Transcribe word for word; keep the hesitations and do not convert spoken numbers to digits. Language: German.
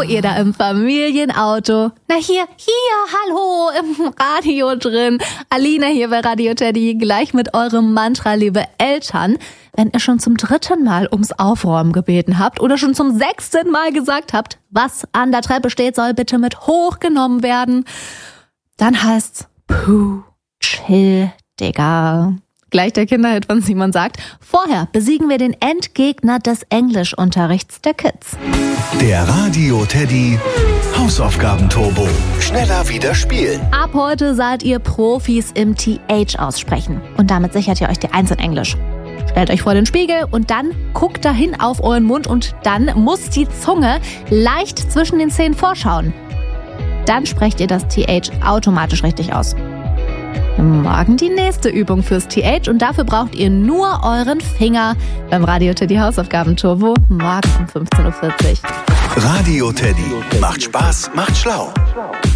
Hallo, ihr da im Familienauto. Na hier, hier, hallo, im Radio drin. Alina hier bei Radio Teddy, gleich mit eurem Mantra, liebe Eltern. Wenn ihr schon zum dritten Mal ums Aufräumen gebeten habt oder schon zum sechsten Mal gesagt habt, was an der Treppe steht, soll bitte mit hochgenommen werden, dann heißt's, puh, chill, Digga. Gleich der Kinderhit von Simon sagt, vorher besiegen wir den Endgegner des Englischunterrichts der Kids. Der Radio Teddy Hausaufgaben-Turbo. Schneller wieder spielen. Ab heute seid ihr Profis im T H aussprechen. Und damit sichert ihr euch die Eins in Englisch. Stellt euch vor den Spiegel und dann guckt dahin auf euren Mund und dann muss die Zunge leicht zwischen den Zähnen vorschauen. Dann sprecht ihr das T H automatisch richtig aus. Morgen die nächste Übung fürs T H und dafür braucht ihr nur euren Finger beim Radio Teddy Hausaufgaben-Turbo morgen um fünfzehn Uhr vierzig. Radio Teddy. Macht Spaß, macht schlau.